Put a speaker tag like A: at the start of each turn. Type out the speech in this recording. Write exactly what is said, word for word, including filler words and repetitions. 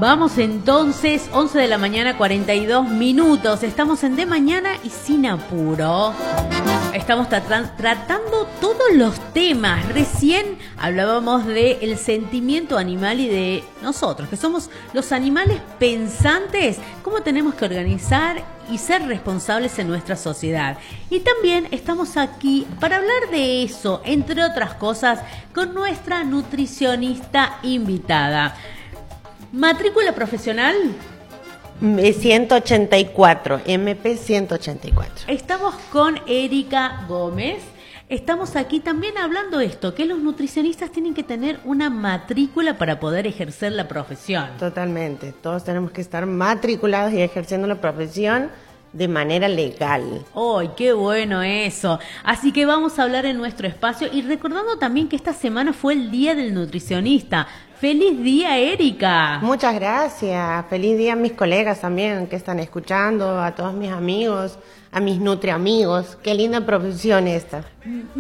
A: Vamos entonces, once de la mañana, cuarenta y dos minutos. Estamos en De Mañana y Sin Apuro. Estamos tra- tratando todos los temas. Recién hablábamos del sentimiento animal y de nosotros, que somos los animales pensantes, cómo tenemos que organizar y ser responsables en nuestra sociedad. Y también estamos aquí para hablar de eso, entre otras cosas, con nuestra nutricionista invitada. ¿Matrícula profesional?
B: ciento ochenta y cuatro, M P ciento ochenta y cuatro.
A: Estamos con Erika Gómez. Estamos aquí también hablando de esto, que los nutricionistas tienen que tener una matrícula para poder ejercer la profesión.
B: Totalmente, todos tenemos que estar matriculados y ejerciendo la profesión de manera legal.
A: ¡Ay, qué bueno eso! Así que vamos a hablar en nuestro espacio y recordando también que esta semana fue el Día del Nutricionista. ¡Feliz día, Erika!
B: Muchas gracias. Feliz día a mis colegas también que están escuchando, a todos mis amigos, a mis nutriamigos. Qué linda profesión esta.